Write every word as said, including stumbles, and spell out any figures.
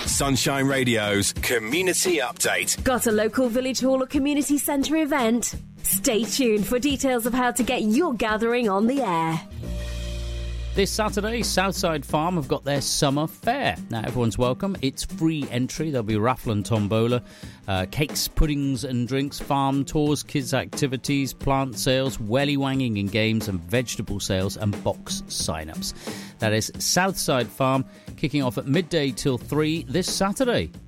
Sunshine Radio's Community Update. Got a local village hall or community centre event? Stay tuned for details of how to get your gathering on the air. This Saturday, Southside Farm have got their summer fair. Now, everyone's welcome. It's free entry. There'll be raffle and tombola, uh, cakes, puddings and drinks, farm tours, kids' activities, plant sales, welly wanging and games, and vegetable sales and box sign-ups. That is Southside Farm, kicking off at midday till three this Saturday.